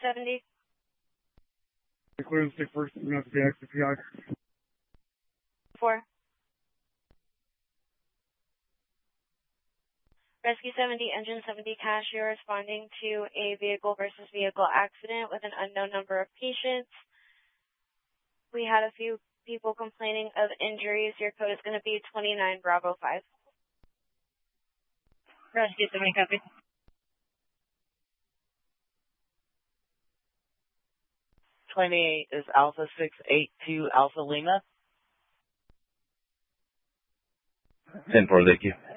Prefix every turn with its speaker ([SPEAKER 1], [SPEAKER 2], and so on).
[SPEAKER 1] 70.
[SPEAKER 2] Clearance take first, you have to be XPI.
[SPEAKER 1] 4. Rescue 70, Engine 70 Cash, you're responding to a vehicle versus vehicle accident with an unknown number of patients. We had a few people complaining of injuries. Your code is going to be 29 Bravo 5.
[SPEAKER 3] Rescue 70, copy.
[SPEAKER 4] 28 is Alpha 682 Alpha Lima.
[SPEAKER 5] 10-4, thank you.